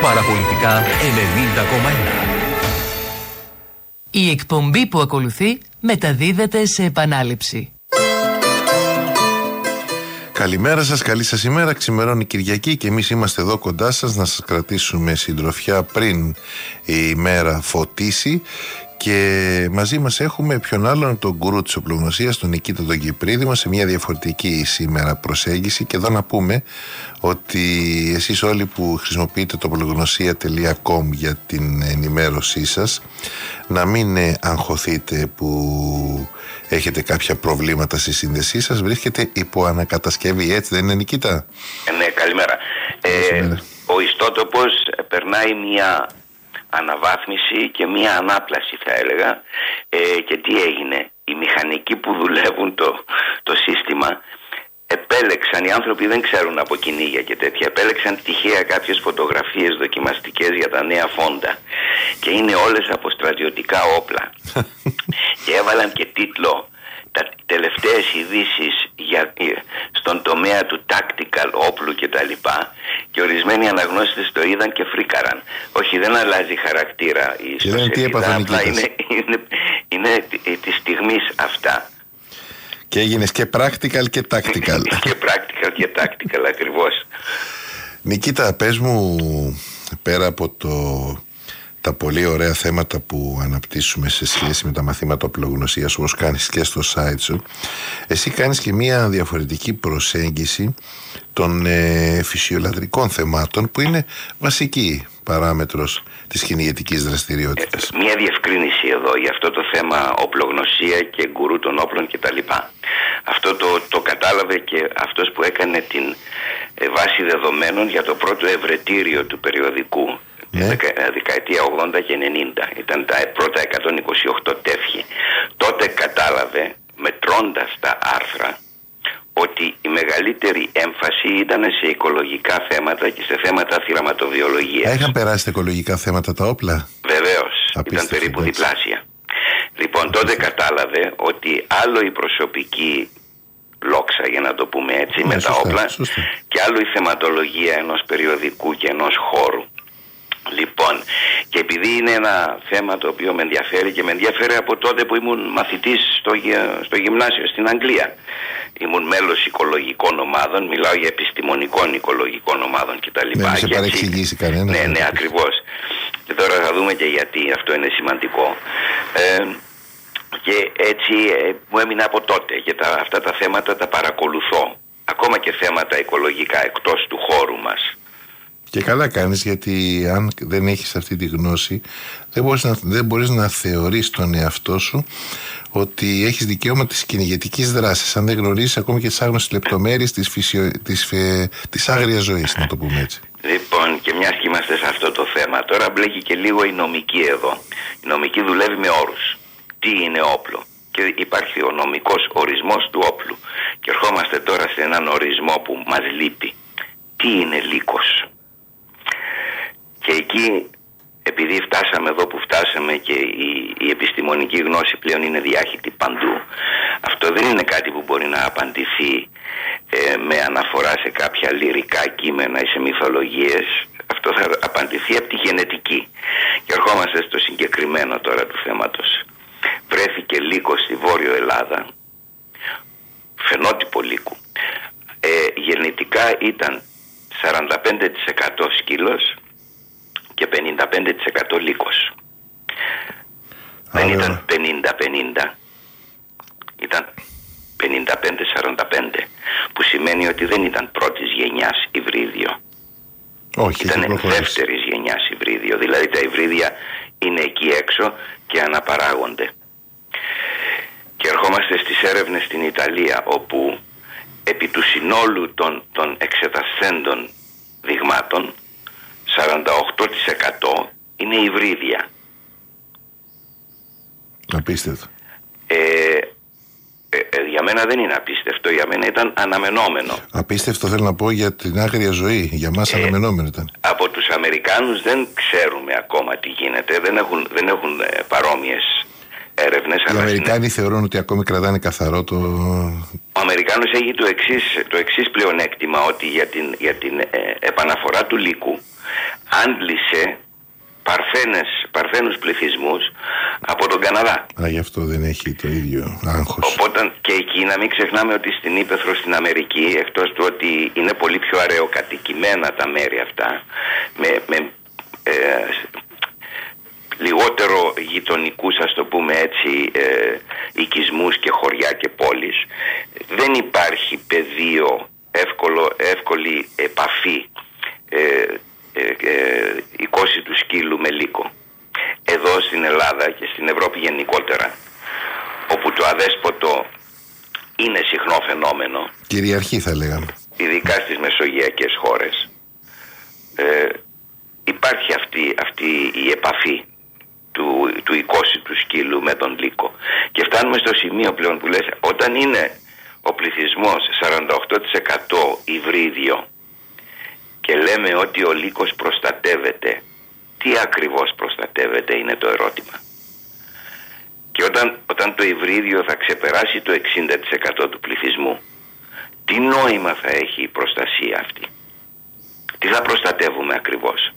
Παραπολιτικά 90,1. Η εκπομπή που ακολουθεί μεταδίδεται σε επανάληψη. Καλημέρα σας, καλή σας ημέρα. Ξημερώνει Κυριακή και εμείς είμαστε εδώ κοντά σας να σας κρατήσουμε συντροφιά πριν η ημέρα φωτίσει. Και μαζί μας έχουμε ποιον άλλον, τον γκουρού της οπλογνωσίας, τον Νικήτα τον Κυπρίδη μας, σε μια διαφορετική σήμερα προσέγγιση. Και εδώ να πούμε ότι εσείς όλοι που χρησιμοποιείτε το οπλογνωσία.com για την ενημέρωσή σας, να μην αγχωθείτε που έχετε κάποια προβλήματα στη σύνδεσή σας, βρίσκεται υπό ανακατασκευή, έτσι δεν είναι, Νικήτα? Ναι, καλημέρα. Ο ιστότοπος περνάει μια αναβάθμιση και μια ανάπλαση, θα έλεγα, και τι έγινε? Οι μηχανικοί που δουλεύουν το σύστημα επέλεξαν, οι άνθρωποι δεν ξέρουν από κυνήγια και τέτοια, επέλεξαν τυχαία κάποιες φωτογραφίες δοκιμαστικές για τα νέα φόντα και είναι όλες από στρατιωτικά όπλα και έβαλαν και τίτλο τα τελευταίες ειδήσεις στον τομέα του tactical όπλου και τα λοιπά, και ορισμένοι αναγνώστες το είδαν και φρίκαραν. Όχι, δεν αλλάζει χαρακτήρα η ιστοσελίδα, απλά είναι της στιγμής αυτά. Και έγινες και practical και tactical. Και practical και tactical, ακριβώς. Νικήτα, πες μου, πέρα από τα πολύ ωραία θέματα που αναπτύσσουμε σε σχέση με τα μαθήματα οπλογνωσίας, όπως κάνεις και στο site σου, εσύ κάνεις και μια διαφορετική προσέγγιση των φυσιολατρικών θεμάτων, που είναι βασική παράμετρος της κυνηγετικής δραστηριότητας. Μια διευκρίνηση εδώ για αυτό το θέμα οπλογνωσία και γκουρού των όπλων κτλ. Αυτό το κατάλαβε και αυτός που έκανε την βάση δεδομένων για το πρώτο ευρετήριο του περιοδικού. Ναι. Δεκαετία 80 και 90 ήταν τα πρώτα 128 τεύχη. Τότε κατάλαβε, μετρώντας τα άρθρα, ότι η μεγαλύτερη έμφαση ήταν σε οικολογικά θέματα και σε θέματα θυραματοβιολογίας. Είχαν περάσει τα οικολογικά θέματα τα όπλα? Βεβαίως, ήταν περίπου διπλάσια. Λοιπόν, τότε κατάλαβε ότι άλλο η προσωπική λόξα, για να το πούμε έτσι, με τα όπλα, και άλλο η θεματολογία ενός περιοδικού και ενός χώρου. Λοιπόν, και επειδή είναι ένα θέμα το οποίο με ενδιαφέρει και με ενδιαφέρει από τότε που ήμουν μαθητής στο γυμνάσιο στην Αγγλία, ήμουν μέλος οικολογικών ομάδων, μιλάω για επιστημονικών οικολογικών ομάδων κτλ. Δεν σε παρεξηγήσει κανένα. Ναι, ακριβώς. Και τώρα θα δούμε και γιατί αυτό είναι σημαντικό. Και έτσι μου έμεινε από τότε και αυτά τα θέματα τα παρακολουθώ. Ακόμα και θέματα οικολογικά εκτός του χώρου μας. Και καλά κάνεις, γιατί αν δεν έχεις αυτή τη γνώση δεν μπορείς να θεωρείς τον εαυτό σου ότι έχεις δικαίωμα της κυνηγετικής δράσης, αν δεν γνωρίζεις ακόμη και τις άγνωστες λεπτομέρειες της άγριας ζωής, να το πούμε έτσι. Λοιπόν, και μιας και είμαστε σε αυτό το θέμα, τώρα μπλέκει και λίγο η νομική εδώ. Η νομική δουλεύει με όρους. Τι είναι όπλο? Και υπάρχει ο νομικός ορισμός του όπλου. Και ερχόμαστε τώρα σε έναν ορισμό που μας λείπει. Τι είναι λύκος? Και εκεί, επειδή φτάσαμε εδώ που φτάσαμε και η επιστημονική γνώση πλέον είναι διάχυτη παντού, αυτό δεν είναι κάτι που μπορεί να απαντηθεί με αναφορά σε κάποια λυρικά κείμενα ή σε μυθολογίες. Αυτό θα απαντηθεί από τη γενετική. Και ερχόμαστε στο συγκεκριμένο τώρα του θέματος. Βρέθηκε λύκος στη Βόρειο Ελλάδα, φαινότυπο λύκου. Γενετικά ήταν 45% σκύλος και 55% λύκος. Δεν ήταν 50-50, ήταν 55-45, που σημαίνει ότι δεν ήταν πρώτης γενιάς υβρίδιο. Όχι, ήταν δεύτερης γενιάς υβρίδιο, δηλαδή τα υβρίδια είναι εκεί έξω και αναπαράγονται. Και ερχόμαστε στις έρευνες στην Ιταλία, όπου επί του συνόλου των εξετασθέντων δειγμάτων 48% είναι υβρίδια. Απίστευτο. Για μένα δεν είναι απίστευτο, για μένα ήταν αναμενόμενο. Απίστευτο θέλω να πω για την άγρια ζωή, για μας αναμενόμενο ήταν. Από τους Αμερικάνους δεν ξέρουμε ακόμα τι γίνεται, δεν έχουν παρόμοιες έρευνες. Οι Αμερικάνοι θεωρούν ότι ακόμη κρατάνε καθαρό το... Ο Αμερικάνος έχει το εξής πλεονέκτημα, ότι για την επαναφορά του λύκου, άντληση παρθένους πληθυσμούς από τον Καναδά. Γι' αυτό δεν έχει το ίδιο άγχος. Οπότε και εκεί να μην ξεχνάμε ότι στην Ήπεθρο στην Αμερική, εκτός του ότι είναι πολύ πιο αραιοκατοικημένα τα μέρη αυτά, με λιγότερο γειτονικούς, ας το πούμε έτσι, οικισμούς και χωριά και πόλεις, δεν υπάρχει πεδίο, εύκολη επαφή η κόση του σκύλου με λύκο. Εδώ στην Ελλάδα και στην Ευρώπη γενικότερα, όπου το αδέσποτο είναι συχνό φαινόμενο, κυριαρχεί θα λέγαμε, ειδικά στις μεσογειακές χώρες, υπάρχει αυτή η επαφή του οικόσι του σκύλου με τον λύκο. Και φτάνουμε στο σημείο πλέον που λες, όταν είναι ο πληθυσμός 48% υβρίδιο και λέμε ότι ο λύκος προστατεύεται, τι ακριβώς προστατεύεται είναι το ερώτημα. Και όταν το υβρίδιο θα ξεπεράσει το 60% του πληθυσμού, τι νόημα θα έχει η προστασία αυτή? Τι θα προστατεύουμε ακριβώς?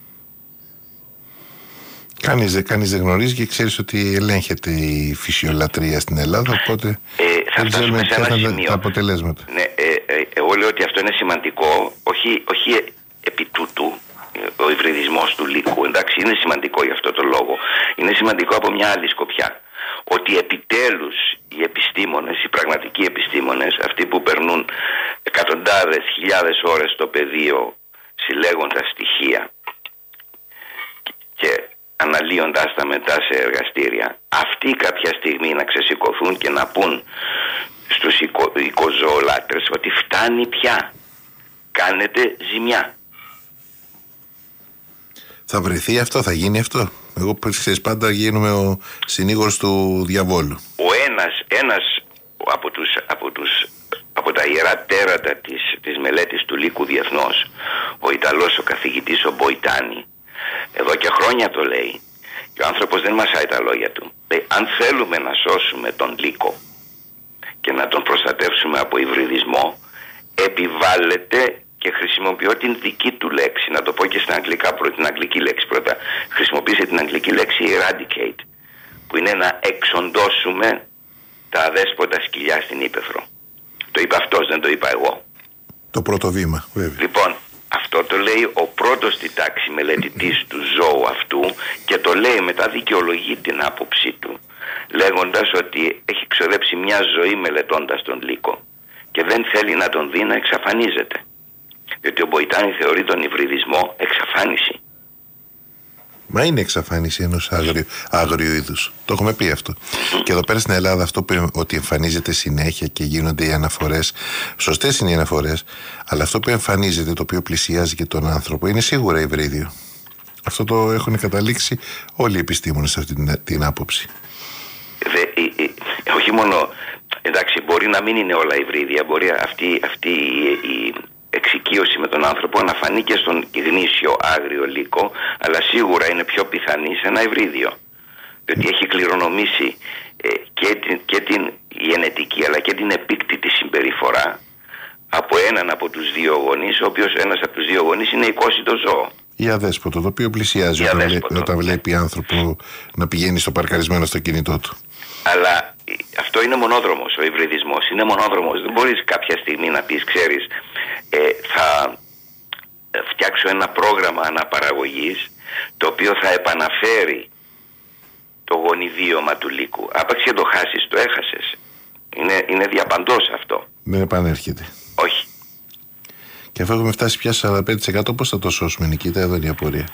Κανείς δεν γνωρίζει και ξέρεις ότι ελέγχεται η φυσιολατρία στην Ελλάδα, οπότε θα φτάσουμε σε ένα σημείο. Τα αποτελέσματα. Ναι, εγώ λέω ότι αυτό είναι σημαντικό, όχι επί τούτου ο υβριδισμός του λύκου, εντάξει, είναι σημαντικό για αυτό το λόγο. Είναι σημαντικό από μια άλλη σκοπιά, ότι επιτέλους οι επιστήμονες, οι πραγματικοί επιστήμονες, αυτοί που περνούν εκατοντάδες, χιλιάδες ώρες στο πεδίο συλλέγοντας στοιχεία και αναλύοντας τα μετά σε εργαστήρια, αυτοί κάποια στιγμή να ξεσηκωθούν και να πούν στους οικοζωολάτρες ότι φτάνει πια, κάνετε ζημιά. Θα βρεθεί αυτό, θα γίνει αυτό? Εγώ ξέρεις, πάντα γίνομαι ο συνήγορος του διαβόλου. Ένας από τα ιερά τέρατα της μελέτης του λύκου διεθνώς, ο Ιταλός ο καθηγητής ο Μποϊτάνη, εδώ και χρόνια το λέει, και ο άνθρωπος δεν μασάει τα λόγια του. Λέει, αν θέλουμε να σώσουμε τον λύκο και να τον προστατεύσουμε από υβριδισμό, επιβάλλεται, και χρησιμοποιώ την δική του λέξη, να το πω και στην την αγγλική λέξη πρώτα, χρησιμοποίησε την αγγλική λέξη eradicate, που είναι να εξοντώσουμε τα αδέσποτα σκυλιά στην Ήπεθρο. Το είπε αυτός, δεν το είπα εγώ. Το πρώτο βήμα, βέβαια. Λοιπόν, αυτό το λέει ο πρώτος στη τάξη μελετητής του ζώου αυτού, και το λέει μετά δικαιολογεί την άποψή του, λέγοντας ότι έχει ξοδέψει μια ζωή μελετώντας τον λύκο και δεν θέλει να τον δει να εξαφανίζεται. Διότι ο Μποϊτάνη θεωρεί τον υβριδισμό εξαφάνιση. Μα είναι εξαφάνιση ενός άγριου είδους. Το έχουμε πει αυτό. Και εδώ πέρα στην Ελλάδα αυτό που ότι εμφανίζεται συνέχεια και γίνονται οι αναφορές, σωστές είναι οι αναφορές, αλλά αυτό που εμφανίζεται, το οποίο πλησιάζει και τον άνθρωπο, είναι σίγουρα υβρίδιο. Αυτό το έχουν καταλήξει όλοι οι επιστήμονες σε αυτή την άποψη. Όχι μόνο, εντάξει, μπορεί να μην είναι όλα υβρίδια, μπορεί αυτή η εξοικείωση με τον άνθρωπο να φανεί και στον γνήσιο άγριο λύκο, αλλά σίγουρα είναι πιο πιθανή σε ένα υβρίδιο, διότι έχει κληρονομήσει και την γενετική αλλά και την επίκτητη συμπεριφορά από έναν από τους δύο γονείς, ο οποίος ένας από τους δύο γονείς είναι οικόσιτο ζώο. Ή αδέσποτο, το οποίο πλησιάζει όταν βλέπει άνθρωπο να πηγαίνει στο παρκαρισμένο αυτοκίνητό του. Αλλά αυτό είναι μονόδρομος, ο υβριδισμός είναι μονόδρομος. Δεν μπορείς κάποια στιγμή να πεις, ξέρεις, θα φτιάξω ένα πρόγραμμα αναπαραγωγής το οποίο θα επαναφέρει το γονιδίωμα του λύκου. Άπαξ και το χάσεις, το έχασες. Είναι διαπαντός αυτό. Δεν επανέρχεται. Όχι. Και αφού έχουμε φτάσει πια 45%, πώς θα το σώσουμε, Νικήτα? Εδώ είναι η απορία.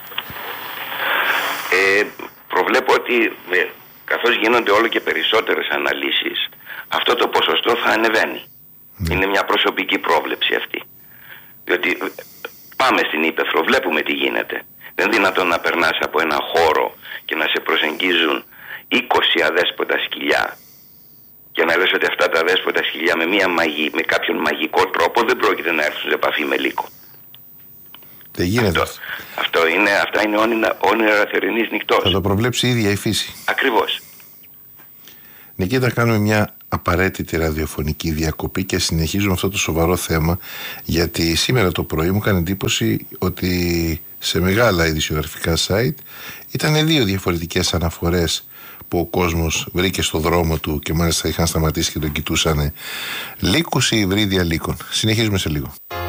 Προβλέπω ότι καθώς γίνονται όλο και περισσότερες αναλύσεις, αυτό το ποσοστό θα ανεβαίνει. Είναι μια προσωπική πρόβλεψη αυτή. Διότι πάμε στην Ήπεθρο, βλέπουμε τι γίνεται. Δεν είναι δυνατόν να περνάς από ένα χώρο και να σε προσεγγίζουν 20 αδέσποτα σκυλιά και να λες ότι αυτά τα αδέσποτα σκυλιά με κάποιον μαγικό τρόπο δεν πρόκειται να έρθουν σε επαφή με λύκο. Δεν γίνεται. Αυτά είναι όνειρα θερινής νυχτός. Θα το προβλέψει η ίδια η φύση. Ακριβώς. Νικήτα, κάνουμε μια απαραίτητη ραδιοφωνική διακοπή και συνεχίζουμε αυτό το σοβαρό θέμα, γιατί σήμερα το πρωί μου έκανε εντύπωση ότι σε μεγάλα ειδησιογραφικά site ήταν 2 διαφορετικές αναφορές που ο κόσμος βρήκε στο δρόμο του και μάλιστα είχαν σταματήσει και τον κοιτούσαν λύκους ή υβρίδια λύκων. Συνεχίζουμε σε λίγο.